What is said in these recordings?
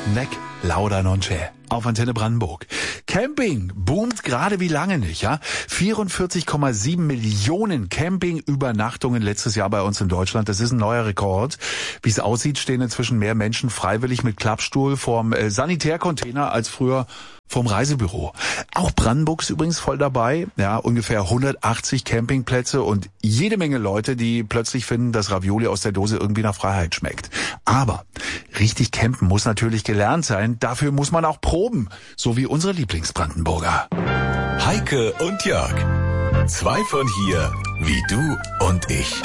Neck Lauda non c'è. Auf Antenne Brandenburg. Camping boomt gerade wie lange nicht, ja? 44,7 Millionen Campingübernachtungen letztes Jahr bei uns in Deutschland. Das ist ein neuer Rekord. Wie es aussieht, stehen inzwischen mehr Menschen freiwillig mit Klappstuhl vorm Sanitärcontainer als früher vom Reisebüro. Auch Brandenburg ist übrigens voll dabei. Ja, ungefähr 180 Campingplätze und jede Menge Leute, die plötzlich finden, dass Ravioli aus der Dose irgendwie nach Freiheit schmeckt. Aber richtig campen muss natürlich gelernt sein. Dafür muss man auch proben. So wie unsere Lieblingsbrandenburger. Heike und Jörg. Zwei von hier, wie du und ich.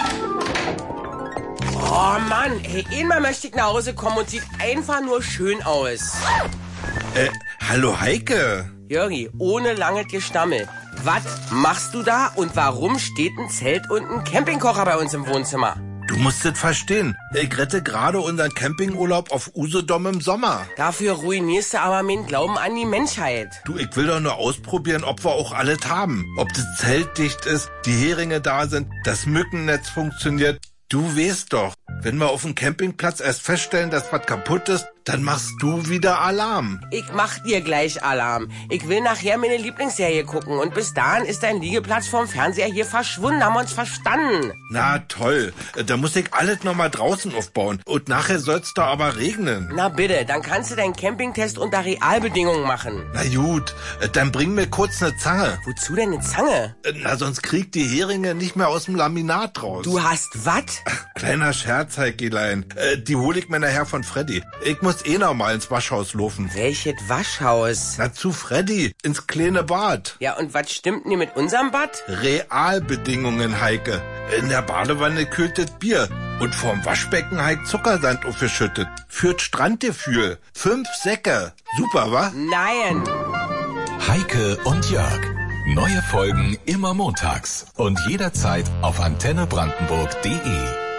Oh Mann, ey, einmal möchte ich nach Hause kommen und sieht einfach nur schön aus. Hallo Heike. Jörgi, ohne langes Gestammel. Was machst du da und warum steht ein Zelt und ein Campingkocher bei uns im Wohnzimmer? Du musst es verstehen. Ich rette gerade unseren Campingurlaub auf Usedom im Sommer. Dafür ruinierst du aber meinen Glauben an die Menschheit. Du, ich will doch nur ausprobieren, ob wir auch alles haben. Ob das Zelt dicht ist, die Heringe da sind, das Mückennetz funktioniert. Du weißt doch, wenn wir auf dem Campingplatz erst feststellen, dass was kaputt ist, dann machst du wieder Alarm. Ich mach dir gleich Alarm. Ich will nachher meine Lieblingsserie gucken und bis dahin ist dein Liegeplatz vorm Fernseher hier verschwunden. Haben wir uns verstanden? Na toll, da muss ich alles nochmal draußen aufbauen und nachher soll's da aber regnen. Na bitte, dann kannst du deinen Campingtest unter Realbedingungen machen. Na gut, dann bring mir kurz eine Zange. Wozu denn eine Zange? Na, sonst kriegt die Heringe nicht mehr aus dem Laminat raus. Du hast was? Kleiner Scherz, Heikelein. Die hol ich mir nachher von Freddy. Ich muss noch mal ins Waschhaus laufen. Welches Waschhaus? Na, zu Freddy, ins kleine Bad. Ja, und was stimmt denn mit unserem Bad? Realbedingungen, Heike. In der Badewanne kühlt das Bier. Und vorm Waschbecken Heik Zuckersand aufgeschüttet. Führt Strandgefühl. 5 Säcke. Super, wa? Nein. Heike und Jörg. Neue Folgen immer montags und jederzeit auf antennebrandenburg.de.